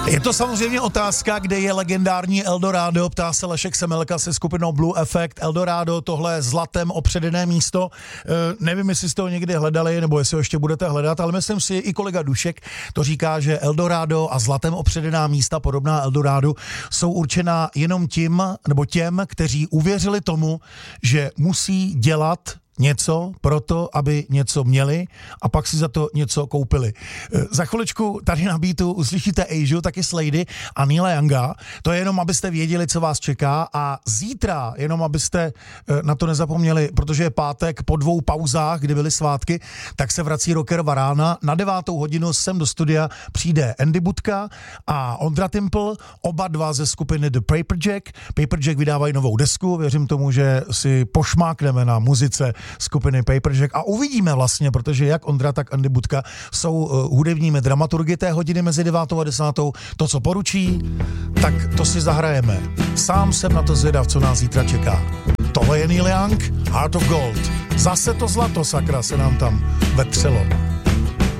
Je to samozřejmě otázka, kde je legendární Eldorado, ptá se Lešek Semelka se skupinou Blue Effect. Eldorado, tohle zlatem opředené místo, nevím, jestli jste ho někdy hledali, nebo jestli ho ještě budete hledat, ale myslím si, i kolega Dušek to říká, že Eldorado a zlatem opředená místa, podobná Eldorado, jsou určená jenom tím, nebo těm, kteří uvěřili tomu, že musí dělat něco proto, aby něco měli a pak si za to něco koupili. Za chviličku tady na beatu uslyšíte Asiu, taky Slady a Neila Younga. To je jenom, abyste věděli, co vás čeká, a zítra, jenom abyste na to nezapomněli, protože je pátek, po 2 pauzách, kdy byly svátky, tak se vrací Rockerova rána. Na 9:00 sem do studia přijde Andy Budka a Ondra Timple, oba dva ze skupiny The Paperjack. Paperjack vydávají novou desku, věřím tomu, že si pošmákneme na muzice skupiny Paperjack a uvidíme vlastně, protože jak Ondra, tak Andy Budka jsou hudebními dramaturgy té hodiny mezi 9. a 10. To, co poručí, tak to si zahrajeme. Sám jsem na to zvědav, co nás zítra čeká. Tohle je Neil Young, Heart of Gold. Zase to zlato, sakra, se nám tam vetřelo.